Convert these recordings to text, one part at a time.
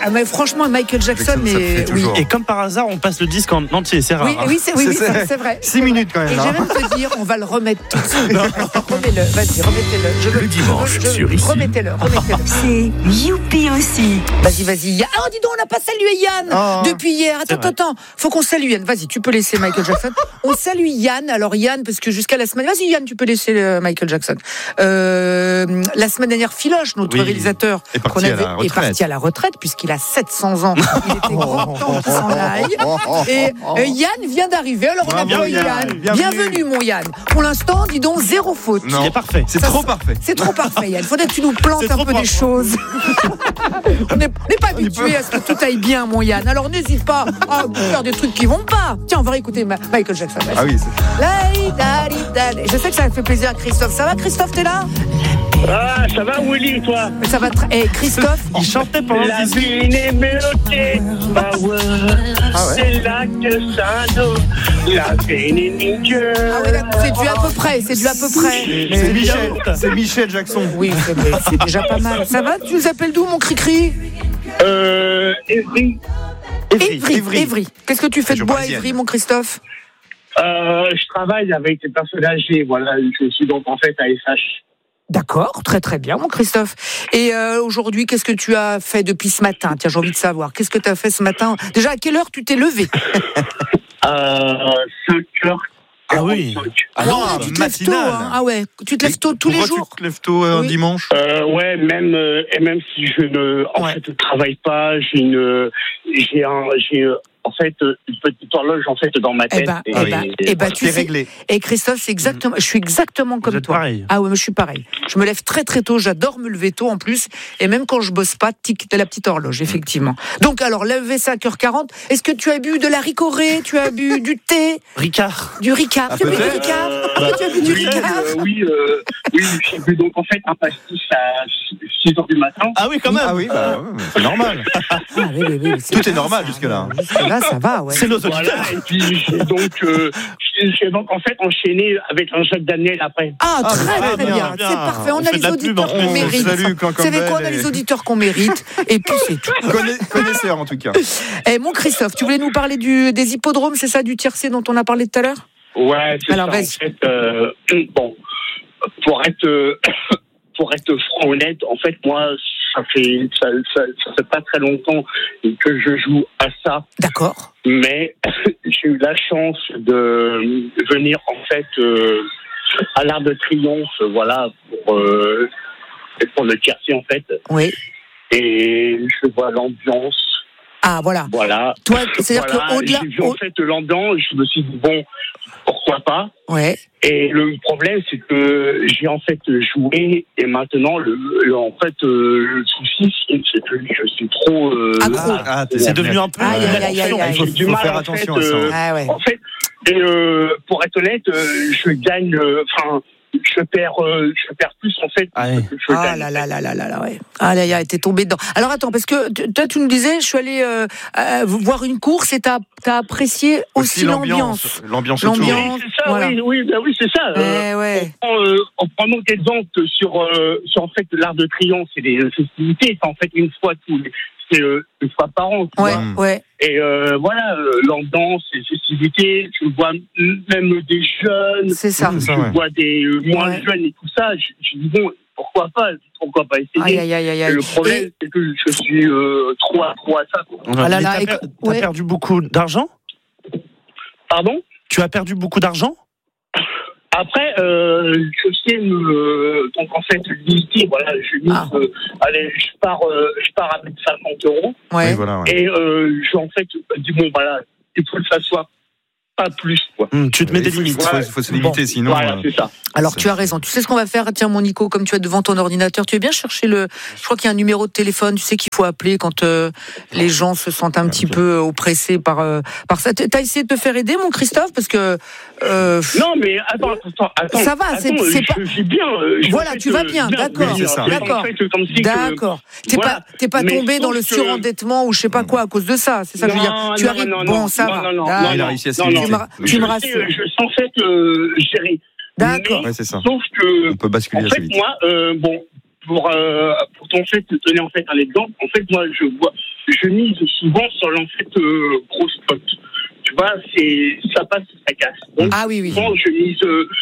mais franchement, Michael Jackson, mais oui. Et comme par hasard, on passe le disque en entier, c'est rare. Oui, c'est vrai. 6 minutes quand même. Et là. je vais même te dire, on va le remettre tout de suite. Remets-le, vas-y, remettez-le. Le dimanche sur ici. Remettez-le. C'est Youpi aussi. Vas-y. Oh, dis donc, on n'a pas salué Yann depuis hier. Attends. Faut qu'on salue Yann. Vas-y, tu peux laisser Michael Jackson. On salue Yann. Alors, Yann, parce que jusqu'à la semaine. Vas-y, Yann, tu peux laisser Michael Jackson. La semaine dernière, Philoche, notre réalisateur, est parti à la retraite, puisqu'il a 700 ans. Il était grand temps qu'il s'en aille. Et Yann vient d'arriver. Alors, on accueille Yann. Bienvenue, mon Yann. Pour l'instant, dis donc, 0 faute. Non, c'est parfait. C'est trop parfait. C'est trop parfait, Yann. Faudrait que tu nous plantes un peu des choses. On n'est pas habitué à ce que tout aille bien, mon Yann. Alors, n'hésite pas à faire des trucs qui vont pas. Tiens, on va réécouter Michael Jackson. Ah oui, Je sais que ça fait plaisir à Christophe. Ça va, Christophe, t'es là? Ah, ça va, Willy, toi? Ça va Christophe, il chantait pendant la 18 vie n'est mélodée, c'est là que ça nous. La vie n'est ni Dieu. Ah ouais, c'est du à peu près. C'est Michel Jackson. Oui, c'est déjà pas mal. Ça va? Tu nous appelles d'où, mon cri-cri? Évry. Qu'est-ce que tu fais de bois à Évry, mon Christophe? Je travaille avec des personnes âgées, voilà. Je suis donc en fait à SH. D'accord, très très bien, mon Christophe. Et aujourd'hui, qu'est-ce que tu as fait depuis ce matin? Tiens, j'ai envie de savoir. Qu'est-ce que tu as fait ce matin? Déjà, à quelle heure tu t'es levé? 5h. Ah oui. Ah non, tu te lèves tôt, hein. Ah ouais, tu te lèves tôt tous les jours? Tu te lèves tôt un dimanche? Ouais, même si je ne travaille pas, j'ai en fait une petite horloge en fait dans ma tête. Tu sais, réglé. Et Christophe, c'est exactement, je suis exactement comme toi. Pareil. Ah ouais, je suis pareil. Je me lève très très tôt, j'adore me lever tôt en plus, et même quand je bosse pas, t'as la petite horloge, effectivement. Donc alors, lever 5h40, est-ce que tu as bu de la ricorée, tu as bu du thé? Ricard. Du Ricard. Tu as bu du Ricard? Tu as bu du Ricard? Oui, j'ai bu donc en fait un pastis à 6h du matin. Ah oui, quand même. Ah oui, c'est normal. Oui, Tout est normal jusque-là. Là, ça va, ouais. C'est nos auditeurs. Voilà, et puis j'ai donc en fait enchaîné avec un Jacques Daniel après. Ah, très bien. C'est parfait. On a les auditeurs qu'on mérite. Vous savez quoi, on a les auditeurs qu'on mérite. Et puis c'est tout. Connaisseur en tout cas. Et mon Christophe, tu voulais nous parler des hippodromes, c'est ça, du tiercé dont on a parlé tout à l'heure? Ouais, c'est alors, ça. En fait, bon, pour être franc honnête, en fait, moi, ça fait pas très longtemps que je joue à ça. D'accord. Mais j'ai eu la chance de venir en fait à l'Arc de Triomphe, voilà, pour le tiercé en fait. Oui. Et je vois l'ambiance. Ah voilà. Voilà. Toi, c'est-à-dire qu'au-delà, j'ai vu en fait l'ambiance, je me suis dit bon, pourquoi pas. Ouais. Et le problème, c'est que j'ai en fait joué et maintenant le souci, c'est que je suis trop accro. C'est devenu un peu. Il faut faire attention à ça. En fait, pour être honnête, je gagne. Je perds plus en fait. Que je gagne. Ouais. Ah là, t'es tombé dedans. Alors attends, parce que toi, tu nous disais, je suis allé voir une course et t'as apprécié aussi l'ambiance. L'ambiance autour. C'est ça, voilà. Oui, c'est ça. En prenant exemple sur en fait l'Arc de Triomphe, c'est des festivités, c'est en fait une fois par an. Ouais. Et voilà, l'ambiance, les festivités, je vois même des jeunes, c'est ça. Je vois des moins jeunes et tout ça. Je dis bon, pourquoi pas essayer. Aïe. Le problème, c'est que je suis trop accro à ça. T'as perdu beaucoup d'argent? Pardon? Tu as perdu beaucoup d'argent? Après, je sais donc en fait limiter, voilà, je pars avec 50 €. Ouais. Et en fait, dis bon voilà, il faut que ça soit pas plus, quoi. Tu te mets des limites. Il faut se limiter, sinon. Voilà, c'est ça. Alors, tu as raison. Tu sais ce qu'on va faire? Tiens, mon Nico, comme tu es devant ton ordinateur, tu veux bien chercher je crois qu'il y a un numéro de téléphone, tu sais, qu'il faut appeler quand les gens se sentent un petit peu oppressés par ça. T'as essayé de te faire aider, mon Christophe? Parce que... Non, mais attends. Ça va, c'est pas... J'ai bien... Voilà, tu vas bien, d'accord. D'accord. T'es pas tombé dans le surendettement ou je sais pas quoi à cause de ça, c'est ça que je veux dire. Tu arrives... Bon, ça va. Il a réussi à se limiter. Tu me rassures. Je suis en fait gérer. D'accord. Ouais, c'est ça. Sauf que, on peut basculer assez vite. Moi, pour ton fait, te donner en fait un exemple, en fait, moi, je mise souvent sur gros spot. Tu vois, ça passe, ça casse. Donc, oui. souvent, je mise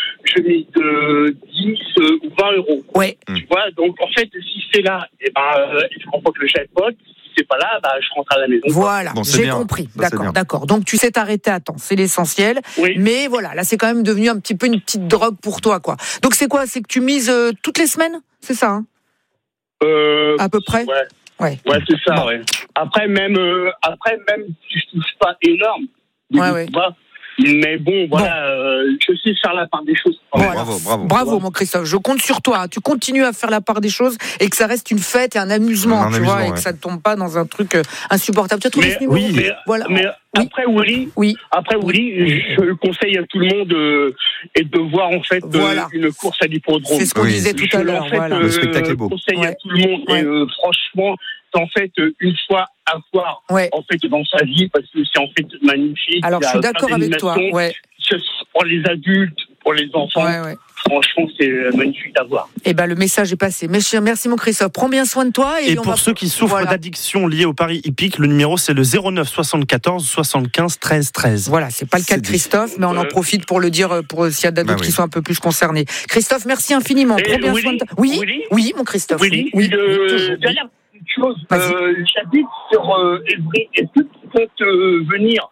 10 ou 20 euros. Ouais. Tu vois, donc en fait, si c'est là, je remporte le jackpot. Si c'est pas là, je rentre à la maison. Voilà, j'ai compris. D'accord. Donc tu sais t'arrêter à temps, c'est l'essentiel. Oui. Mais voilà, là c'est quand même devenu un petit peu une petite drogue pour toi, quoi. Donc c'est quoi? C'est que tu mises toutes les semaines? C'est ça, hein? À peu près. Ouais, c'est ça. Ouais. Après même si je touche pas énorme. Mais bon, voilà, je sais faire la part des choses. Voilà. Bravo, mon Christophe. Je compte sur toi. Tu continues à faire la part des choses et que ça reste une fête et un amusement, et que ça ne tombe pas dans un truc insupportable. Tu as trouvé ce niveau? Mais après, Willy, je conseille à tout le monde et de voir en fait une course à l'hippodrome. C'est ce qu'on disait tout à l'heure. Le spectacle est beau. Je conseille à tout le monde et franchement, c'est en fait une fois à voir en fait dans sa vie parce que c'est en fait magnifique. Alors je suis d'accord avec toi. Pour les adultes, pour les enfants. Franchement, c'est magnifique à voir. Le message est passé. Merci mon Christophe. Prends bien soin de toi. Et pour ceux qui souffrent d'addiction liée au paris hippique, le numéro c'est le 09 74 75 13 13. Voilà, c'est pas le cas de Christophe, mais on en profite pour le dire pour s'il y a d'autres qui sont un peu plus concernés. Christophe, merci infiniment. Prends bien soin de toi. Oui, mon Christophe. Dernière chose, j'habite sur Évry. Est-ce que tu peux venir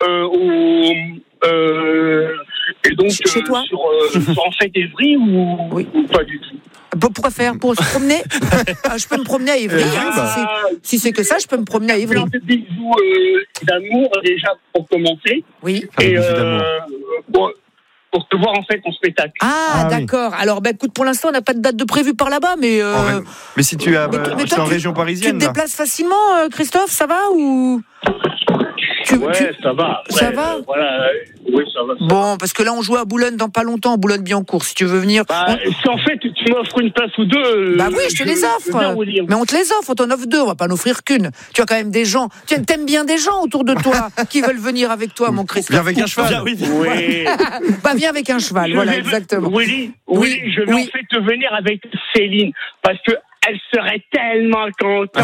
et donc chez toi sur en fait Évry ou pas du tout? Pourquoi faire? Pour se promener? Je peux me promener à Évry. Si c'est que ça, je peux me promener à Évry. Un bisou d'amour déjà pour commencer. Oui. Et pour te voir en fait en spectacle. D'accord. Alors écoute, pour l'instant on n'a pas de date de prévue par là-bas, mais si tu es en région parisienne, tu te déplaces facilement, Christophe, ça va ou? Ça va. Ça va. Oui, ça va. Bon, parce que là on joue à Boulogne dans pas longtemps, à Boulogne-Billancourt. Si tu veux venir. Si en fait tu m'offres une place ou deux. Oui, je te les offre. Mais on te les offre, on t'en offre 2, on va pas en offrir qu'une. Tu as quand même des gens. Tu aimes bien des gens autour de toi qui veulent venir avec toi, mon Christophe. Viens avec un cheval. Viens avec un cheval, exactement. Oui, je vais en fait te venir avec Céline parce que elle serait tellement contente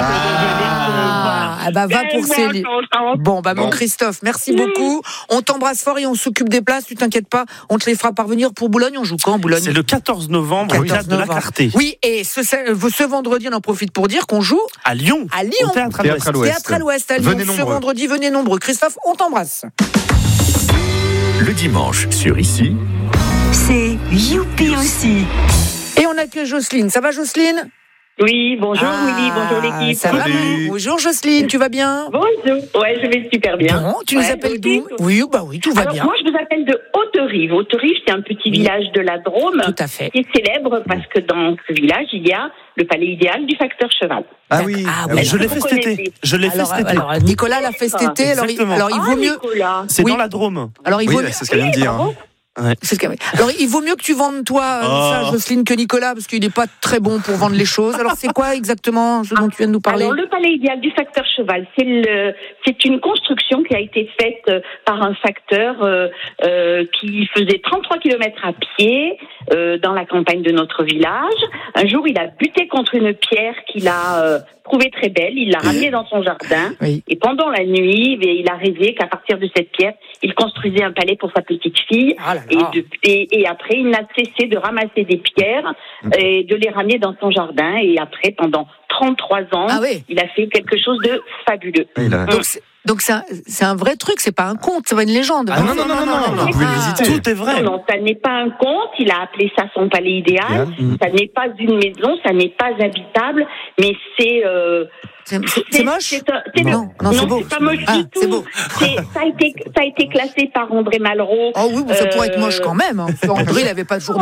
de venir. Va pour Céline. Bon, mon Christophe, merci beaucoup. On t'embrasse fort et on s'occupe des places, tu t'inquiètes pas. On te les fera parvenir pour Boulogne. On joue quand, Boulogne? C'est le 14 novembre, au Théâtre de la Clarté. Oui, et ce vendredi, on en profite pour dire qu'on joue à Lyon. Au Théâtre à l'Ouest. À Lyon. Ce vendredi, venez nombreux. Christophe, on t'embrasse. Le dimanche sur Ici, c'est Youpi aussi. Et on accueille Jocelyne. Ça va, Jocelyne? Oui, bonjour Willy, bonjour l'équipe. Ça va, bonjour Jocelyne, tu vas bien? Bonjour, je vais super bien. Bon, tu nous appelles d'où? Oui, tout va bien. Moi, je vous appelle de Haute-Rive. Haute-Rive, c'est un petit village de la Drôme. Tout à fait. Qui est célèbre parce que dans ce village, il y a le palais idéal du facteur cheval. Je l'ai fait cet été. Alors, Nicolas l'a fait cet été. Alors, il vaut mieux. C'est dans la Drôme. Alors, il vaut mieux. C'est ce qu'elle vient de dire. Alors, il vaut mieux que tu vendes toi ça, Jocelyne, que Nicolas, parce qu'il n'est pas très bon pour vendre les choses. Alors, c'est quoi exactement ce dont tu viens de nous parler? Alors, le palais idéal du facteur cheval, c'est une construction qui a été faite par un facteur qui faisait 33 km à pied dans la campagne de notre village. Un jour, il a buté contre une pierre qu'il a trouvée très belle. Il l'a ramenée dans son jardin. Oui. Et pendant la nuit, il a rêvé qu'à partir de cette pierre, il construisait un palais pour sa petite fille. Et après, il n'a cessé de ramasser des pierres et de les ramener dans son jardin. Et après, pendant 33 ans, il a fait quelque chose de fabuleux. Donc c'est un vrai truc, c'est pas un conte, c'est pas une légende. Non, vous pouvez le visiter. Tout est vrai. Non, ça n'est pas un conte, il a appelé ça son palais idéal. Ça n'est pas une maison, ça n'est pas habitable, mais c'est moche. Non, c'est beau. C'est pas moche du tout. C'est beau. Ça a été classé par André Malraux. Oh oui, ça pourrait être moche quand même. André, il n'avait pas toujours.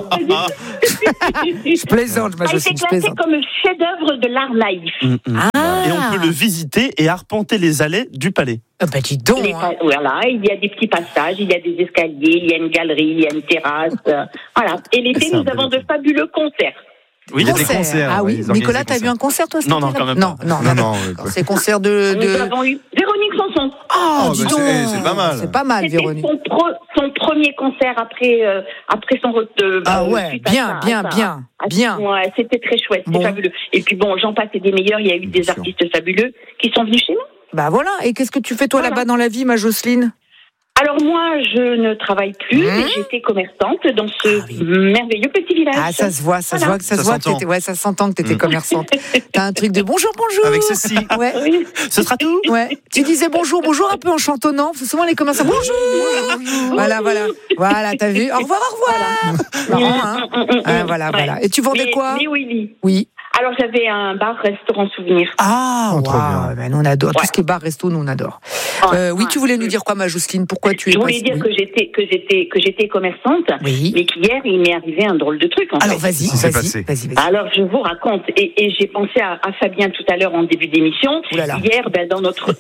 Je plaisante, ma Jocelyne. Ça a été classé comme chef-d'œuvre de l'art naïf. Et on peut le visiter et arpenter les allées du palais. Dis donc. Voilà, il y a des petits passages, il y a des escaliers, il y a une galerie, il y a une terrasse. Voilà. Et l'été, nous avons de fabuleux concerts. Oui, il y a des concerts. Ah oui, Nicolas, t'as vu un concert toi? Non, quand même pas. Non. C'est concert de. Nous avons eu Véronique Sanson. Oh, dis donc. C'est pas mal. C'est pas mal, C'était Véronique. son premier concert après son retour. Ah ouais, bien. Ouais, c'était très chouette, c'était fabuleux. Et puis bon, j'en passe et des meilleurs. Il y a eu des artistes fabuleux qui sont venus chez nous. Bah voilà. Et qu'est-ce que tu fais toi là-bas dans la vie, ma Jocelyne? Alors moi, je ne travaille plus, mais j'étais commerçante dans ce merveilleux petit village. Ah, ça se voit, ça se voit. Ça s'entend que t'étais commerçante. T'as un truc de bonjour. Avec ceci. Ouais. Oui. Ce sera tout. Ouais. Tu disais bonjour un peu en chantonnant. Souvent les commerçants bonjour. Voilà, t'as vu. Au revoir. Marrant, hein. Voilà. Et tu vendais quoi? Oui. Alors j'avais un bar-restaurant souvenir. Ah, wow. Ben, nous on adore tout ce qui est bar-resto, nous on adore. Oui, tu voulais nous dire quoi, ma Jocelyne? Pourquoi tu es? Je voulais dire que j'étais commerçante, mais qu'hier il m'est arrivé un drôle de truc. Alors vas-y. Alors je vous raconte et j'ai pensé à Fabien tout à l'heure en début d'émission. Hier, dans notre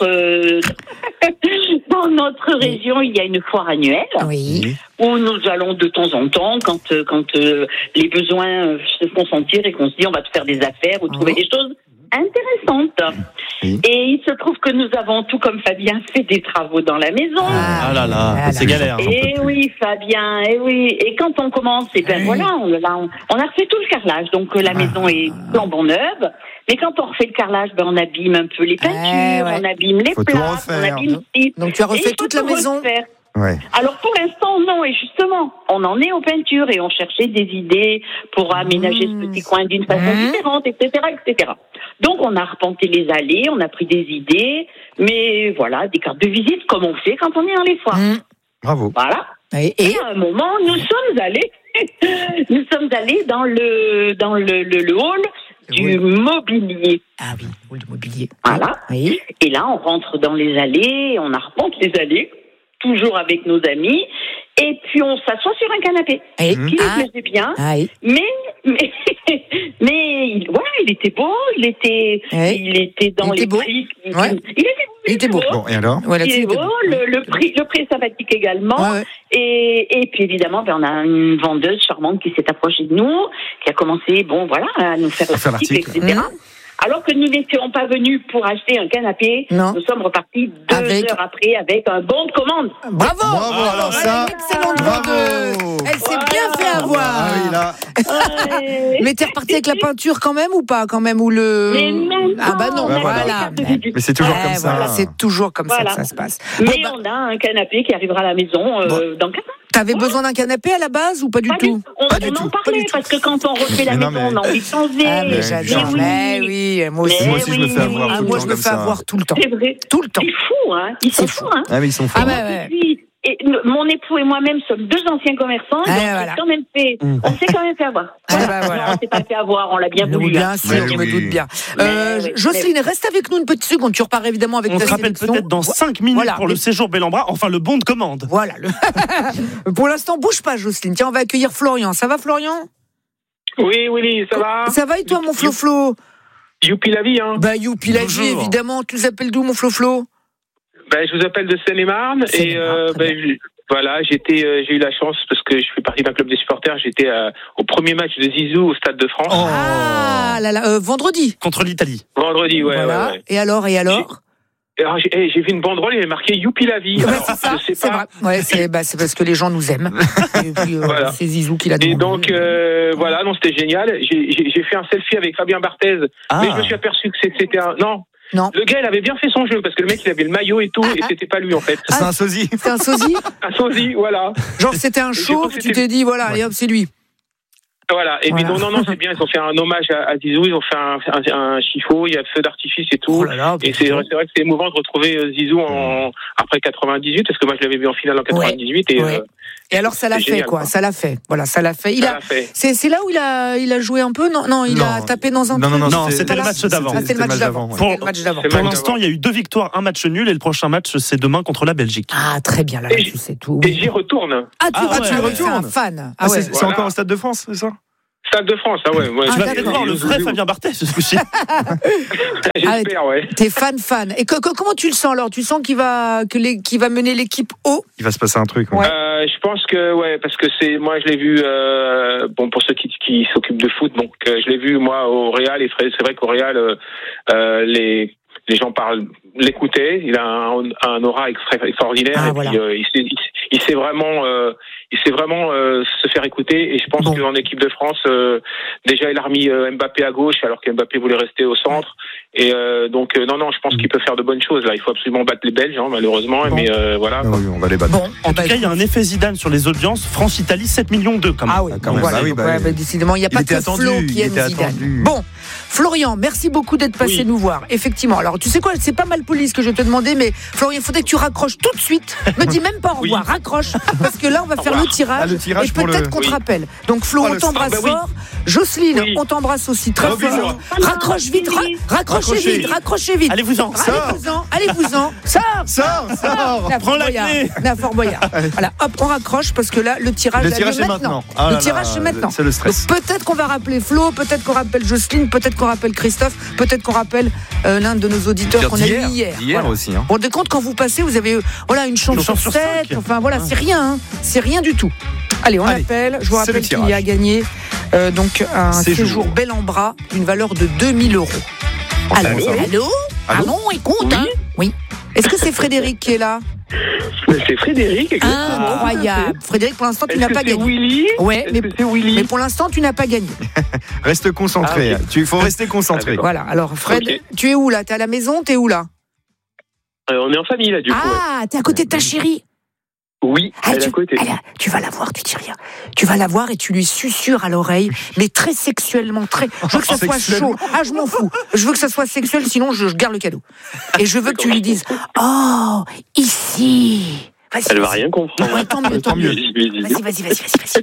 dans notre région, il y a une foire annuelle. Oui. Où nous allons de temps en temps, quand les besoins se font sentir et qu'on se dit on va te faire des affaires ou trouver des choses intéressantes. Oui. Et il se trouve que nous avons, tout comme Fabien, fait des travaux dans la maison. Ah là là, c'est galère. Et oui, Fabien, et oui. Et quand on commence, voilà, on a refait tout le carrelage. Donc la maison est flambant neuve. Mais quand on refait le carrelage, on abîme un peu les peintures, on abîme les plaques, on abîme tout. Donc tu as refait toute la maison. Ouais. Alors pour l'instant non, et justement on en est aux peintures et on cherchait des idées pour aménager ce petit coin d'une façon différente, etc. Donc on a arpenté les allées, on a pris des idées, mais voilà, des cartes de visite comme on fait quand on est dans les foires. Bravo. Voilà. Et à un moment nous sommes allés dans le hall du mobilier. Ah oui, hall du mobilier. Voilà. Oui. Et là on rentre dans les allées, on arpente les allées. Toujours avec nos amis, et puis on s'assoit sur un canapé qui nous plaisait bien, mais il était beau, il était dans les prix, il était beau. Bon, et alors? Il est beau, le prix est sympathique également, et puis évidemment, on a une vendeuse charmante qui s'est approchée de nous, qui a commencé, à nous faire l'article, etc. Alors que nous n'étions pas venus pour acheter un canapé, nous sommes repartis 2 heures après avec un bon de commande. Bravo. Alors ça, excellente vendeuse. Elle s'est bien fait avoir. Mais t'es reparti avec la peinture quand même ou pas, ou le... Mais non. Ah bah non, voilà. Mais c'est toujours comme ça. Voilà, c'est toujours comme ça que ça se passe. Mais on a un canapé qui arrivera à la maison dans 4 ans. T'avais besoin d'un canapé à la base ou pas du tout? On en parlait parce que quand on refait la maison, on a envie de changer. Mais j'adore. Oui, moi aussi je me fais avoir. Moi je me fais avoir tout le temps. C'est vrai. Tout le temps. C'est fou, hein. Ils sont fous, hein. Ah mais ils sont fous. Et mon époux et moi-même sommes 2 anciens commerçants, donc on s'est quand même fait avoir. On s'est pas fait avoir, on l'a bien voulu. Bien sûr, je me doute bien. Jocelyne, reste avec nous une petite seconde, tu repars évidemment avec ta sélection. On se rappelle peut-être dans 5 minutes pour le séjour Bel-en-Bras, enfin le bon de commande. Voilà. Pour l'instant, bouge pas Jocelyne, tiens on va accueillir Florian. Ça va Florian? Oui, ça va. Ça va et toi mon Flo-Flo? Youpi la vie, hein. Bah youpi la vie, évidemment. Tu nous appelles d'où mon Flo-Flo? Je vous appelle de Seine-et-Marne et j'ai eu la chance parce que je fais partie d'un club des supporters. J'étais au premier match de Zizou au Stade de France. Ah là là, vendredi contre l'Italie. Vendredi, ouais. Et alors j'ai vu une banderole, il y avait marqué Youpi la vie. C'est ça, c'est vrai. Ouais, c'est parce que les gens nous aiment. Et puis, c'est Zizou qui l'a demandé. Et donc c'était génial. J'ai fait un selfie avec Fabien Barthez, mais je me suis aperçu que c'était Non. Le gars, il avait bien fait son jeu, parce que le mec, il avait le maillot et tout, et c'était pas lui, en fait. C'est un sosie. C'est un sosie? Un sosie, voilà. Genre, c'était un chauve, tu t'es dit, voilà, et hop, c'est lui. Voilà. Et puis, non, c'est bien, ils ont fait un hommage à Zizou, ils ont fait un chiffon, il y a feu d'artifice et tout. Et c'est vrai que c'est émouvant de retrouver Zizou après 98, parce que moi, je l'avais vu en finale en 98, et alors ça l'a fait génial, quoi. Ça l'a fait. Voilà, ça l'a fait. C'est là où il a joué un peu. Non, il a tapé dans un truc. Non, c'était le match d'avant. C'était le match d'avant. Pour l'instant, il y a eu 2 victoires, un match nul et le prochain match c'est demain contre la Belgique. Ah très bien, là tu sais tout. Et j'y retourne. Tu y retournes. C'est un fan. C'est encore au Stade de France, c'est ça? Stade de France, ouais. Tu vas peut-être voir le vrai Fabien Barthez ce coup-ci. J'espère, ouais. T'es fan. Et comment tu le sens alors? Tu sens qu'il va mener l'équipe haut? Il va se passer un truc. Je pense que parce que moi je l'ai vu pour ceux qui s'occupent de foot, donc je l'ai vu moi au Real, et c'est vrai qu'au Real les gens l'écoutaient. Il a un aura extraordinaire. Et puis, il sait vraiment se faire écouter. Et je pense qu'en équipe de France, déjà il a remis Mbappé à gauche alors que Mbappé voulait rester au centre. Et donc je pense qu'il peut faire de bonnes choses là. Il faut absolument battre les Belges, malheureusement. Mais voilà. Oui, on va les battre. En tout cas, il y a un effet Zidane sur les audiences. France-Italie, 7 millions d'eux quand même. Ah oui, quand même. Décidément, il n'y a pas que Flo qui aime Zidane. Bon, Florian, merci beaucoup d'être passé nous voir. Effectivement. Alors, tu sais quoi, c'est pas mal poli ce que je vais te demander, mais Florian, il faudrait que tu raccroches tout de suite. Me dis même pas au revoir, raccroche, parce que là, on va faire le tirage. Et peut-être qu'on te rappelle. Donc, Flo, on t'embrasse fort. Jocelyne, on t'embrasse aussi très fort. Raccroche vite, raccrochez vite. Allez-vous-en. Sors. Prends la clé. Fort Boyard. Voilà, hop, on raccroche parce que là, le tirage c'est maintenant. Le tirage, c'est maintenant. C'est le stress. Donc, peut-être qu'on va rappeler Flo, peut-être qu'on rappelle Jocelyne, peut-être qu'on rappelle Christophe, peut-être qu'on rappelle l'un de nos auditeurs qu'on a eu hier. Hier aussi. Vous vous rendez compte, quand vous passez, vous avez une chance sur 7. Enfin voilà, c'est rien. C'est rien du tout. Allez, on appelle. Je vous rappelle qu'il y a gagné donc un séjour bel en bras d'une valeur de 2000 €. Allô. Ah non, écoute. Oui. Est-ce que c'est Frédéric qui est là? C'est Frédéric, exactement. Incroyable. Frédéric, pour l'instant, tu n'as pas gagné. Willy Mais pour l'instant, tu n'as pas gagné. Reste concentré. Il faut rester concentré. Voilà. Alors, Fred, tu es où là? T'es à la maison? T'es où là? On est en famille là, du coup. Ah, t'es à côté de ta chérie? Oui, elle est à côté. Tu vas la voir, tu dis rien. Tu vas la voir et tu lui susurres à l'oreille, mais très sexuellement, Je veux que ça soit chaud. Ah, je m'en fous. Je veux que ça soit sexuel, sinon je garde le cadeau. Et je veux que tu lui dises, oh, ici. Elle va rien comprendre. Ouais, tant mieux. Vas-y.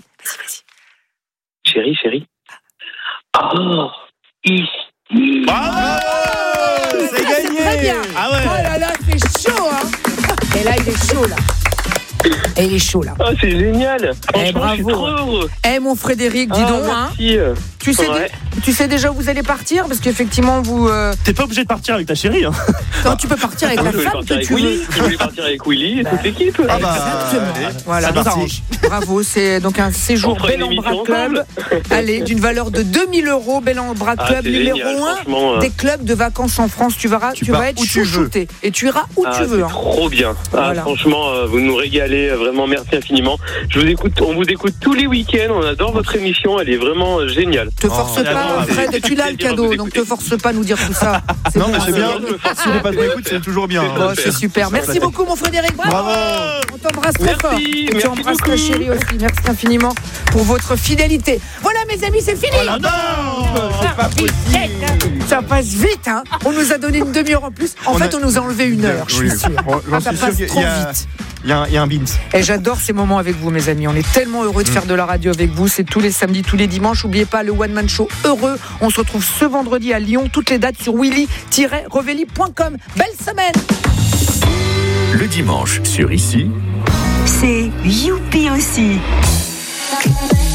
Chérie. Oh, ici. C'est gagné. Très bien. Ah ouais. Oh là là, c'est chaud, hein. Et là, il est chaud, là. Et il est chaud là. Oh, c'est génial. Bravo. Je suis trop heureux. Mon Frédéric, dis donc. Merci. Tu sais déjà où vous allez partir? Parce qu'effectivement, vous... T'es pas obligé de partir avec ta chérie. Non, tu peux partir avec la femme que tu veux. Je voulais partir avec Willy et toute l'équipe. Exactement. Voilà. Ça nous arrange. Bravo, c'est donc un séjour Bel en Bras Club. Allez, d'une valeur de 2000 €, Bel en Bras Club, numéro 1 des clubs de vacances en France. Tu vas être chouchouté. Et tu iras où tu veux. C'est trop bien. Franchement, vous nous régalez. Vraiment, merci infiniment. On vous écoute tous les week-ends. On adore votre émission. Elle est vraiment géniale. Te force pas, Fred. Tu l'as le cadeau, donc te force pas à nous dire tout ça. Non, mais c'est bien. Si on n'est pas de écoute, c'est toujours bien. C'est super. Merci beaucoup, mon Frédéric. Bravo. On t'embrasse très fort. Et tu embrasses ta chérie aussi. Merci infiniment pour votre fidélité. Voilà, mes amis, c'est fini. Ça passe vite, hein. On nous a donné une demi-heure en plus. En fait, on nous a enlevé 1 heure, je suis sûr. Ça passe trop vite. Il y a un beans. Et j'adore ces moments avec vous, mes amis. On est tellement heureux de faire de la radio avec vous. C'est tous les samedis, tous les dimanches. N'oubliez pas le One Man Show heureux. On se retrouve ce vendredi à Lyon. Toutes les dates sur willy-revelli.com. Belle semaine. Le dimanche sur Ici, c'est Youpi aussi.